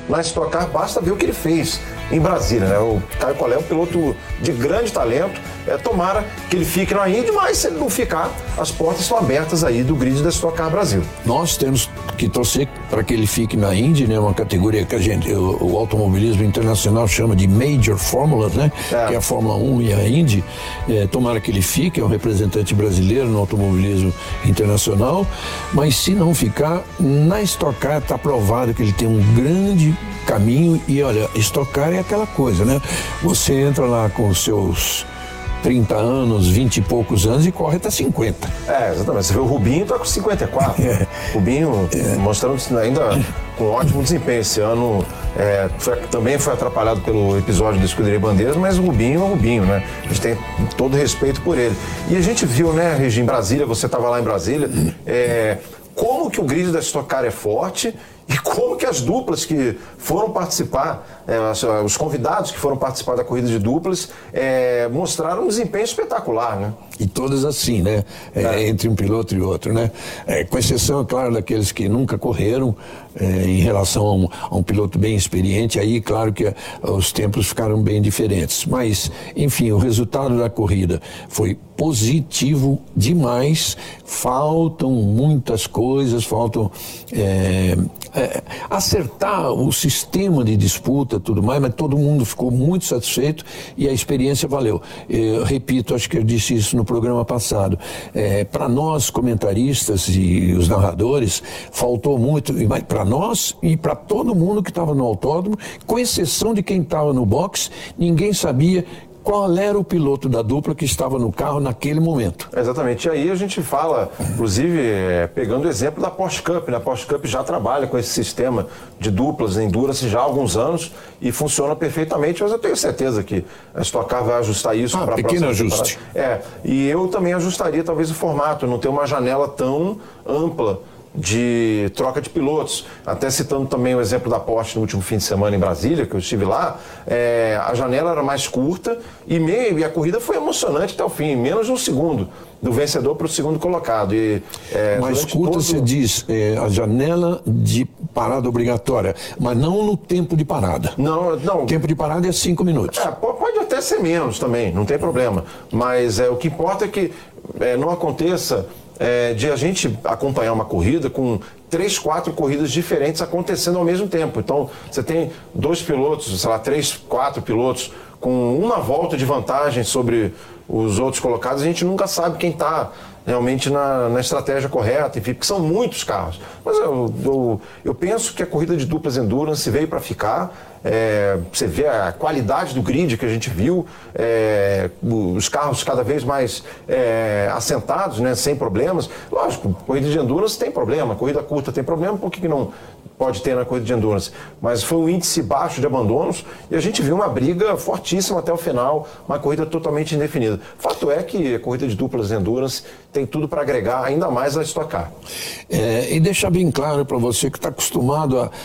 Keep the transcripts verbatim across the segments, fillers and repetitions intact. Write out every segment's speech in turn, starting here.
na Stock Car, basta ver o que ele fez em Brasília, né? O Caio Collet é um piloto de grande talento, é, tomara que ele fique na Indy, mas se ele não ficar, as portas estão abertas aí do grid da Stock Car Brasil. Nós temos que torcer para que ele fique na Indy, né? Uma categoria que a gente, o, o automobilismo internacional chama de Major Formulas, né? É. Que é a Fórmula um e a Indy. É, tomara que ele fique, é um representante brasileiro no automobilismo internacional, mas se não ficar, na Stock Car está provado que ele tem um grande caminho e olha, Stock Car é aquela coisa, né? Você entra lá com os seus trinta anos, vinte e poucos anos e corre até cinquenta. É, exatamente. Você vê o Rubinho, tá com cinquenta e quatro. É. Rubinho é. mostrando ainda com ótimo desempenho esse ano. É, foi, também foi atrapalhado pelo episódio da Escuderia Bandeiras, mas o Rubinho é o Rubinho, né? A gente tem todo respeito por ele. E a gente viu, né, Regi, em Brasília, você estava lá em Brasília, é, como que o grid da Stock Car é forte e como que as duplas que foram participar, é, os convidados que foram participar da corrida de duplas, é, mostraram um desempenho espetacular, né? E todas assim, né? É, é. Entre um piloto e outro, né? É, com exceção, é claro, daqueles que nunca correram, é, em relação a um, a um piloto bem experiente, aí, claro que os tempos ficaram bem diferentes. Mas, enfim, o resultado da corrida foi positivo demais. Faltam muitas coisas, faltam é, é, acertar o sistema de disputa, tudo mais, mas todo mundo ficou muito satisfeito e a experiência valeu. Eu repito, acho que eu disse isso no programa passado. É, para nós, comentaristas e os narradores, faltou muito, mas para nós e para todo mundo que estava no autódromo, com exceção de quem estava no box, ninguém sabia qual era o piloto da dupla que estava no carro naquele momento. Exatamente. E aí a gente fala, inclusive, é, pegando o exemplo da Porsche Cup, né? A Porsche Cup já trabalha com esse sistema de duplas em Endurance já há alguns anos e funciona perfeitamente, mas eu tenho certeza que a Stock Car vai ajustar isso ah, para a pequeno ajuste. É, e eu também ajustaria talvez o formato, não ter uma janela tão ampla de troca de pilotos. Até citando também o exemplo da Porsche no último fim de semana em Brasília, que eu estive lá, é, a janela era mais curta e, meio, e a corrida foi emocionante até o fim, menos de um segundo do vencedor para o segundo colocado. E, é, mais curta, todo... você diz, é, a janela de parada obrigatória, mas não no tempo de parada. Não, não. O tempo de parada é cinco minutos. É, pode até ser menos também, não tem problema. Mas é, o que importa é que é, não aconteça É, de a gente acompanhar uma corrida com três, quatro corridas diferentes acontecendo ao mesmo tempo. Então, você tem dois pilotos, sei lá, três, quatro pilotos com uma volta de vantagem sobre os outros colocados, a gente nunca sabe quem está realmente na, na estratégia correta, enfim, porque são muitos carros. Mas eu, eu, eu penso que a corrida de duplas Endurance veio para ficar. É, você vê a qualidade do grid que a gente viu, é, os carros cada vez mais é, assentados, né, sem problemas. Lógico, corrida de Endurance tem problema, corrida curta tem problema, por que que não pode ter na corrida de Endurance? Mas foi um índice baixo de abandonos e a gente viu uma briga fortíssima até o final, uma corrida totalmente indefinida. Fato é que a corrida de duplas Endurance tem tudo para agregar ainda mais a Stock Car. É, e deixar bem claro para você que está acostumado a,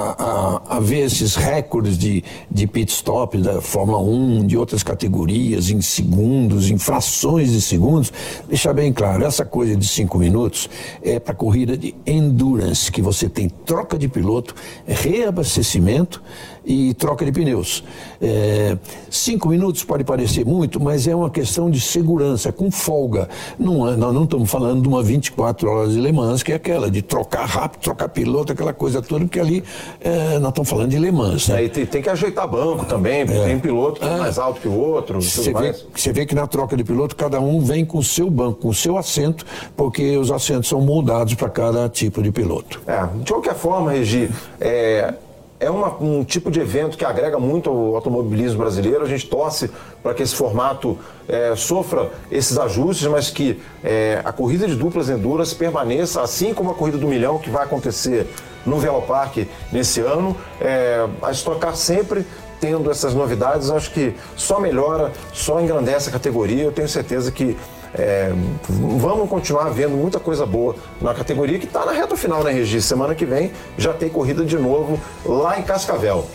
a, a, a ver esses recordes de, de pit stop da Fórmula um, de outras categorias, em segundos, em frações de segundos, deixar bem claro, essa coisa de cinco minutos é para corrida de Endurance, que você tem troca de piloto, reabastecimento e troca de pneus. É, cinco minutos pode parecer muito, mas é uma questão de segurança, com folga. Não, nós não estamos falando de uma vinte e quatro horas de Le Mans, que é aquela de trocar rápido, trocar piloto, aquela coisa toda, porque ali é, nós estamos falando de Le Mans. Né? É, e tem, tem que ajeitar banco também, porque é. tem piloto que é mais alto que o outro. Você vê, você vê que na troca de piloto, cada um vem com o seu banco, com o seu assento, porque os assentos são moldados para cada tipo de piloto. É, de qualquer forma, Regi, é... É uma, um tipo de evento que agrega muito ao automobilismo brasileiro. A gente torce para que esse formato é, sofra esses ajustes, mas que é, a corrida de duplas Endurance permaneça, assim como a corrida do milhão, que vai acontecer no Velopark nesse ano. É, a Stock Car sempre tendo essas novidades, acho que só melhora, só engrandece a categoria. Eu tenho certeza que É, vamos continuar vendo muita coisa boa na categoria que está na reta final, né, Regi? Semana que vem já tem corrida de novo lá em Cascavel.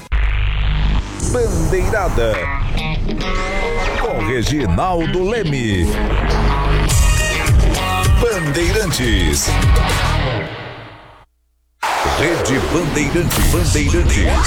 Bandeirada com Reginaldo Leme. Bandeirantes. Rede Bandeirantes. Bandeirantes.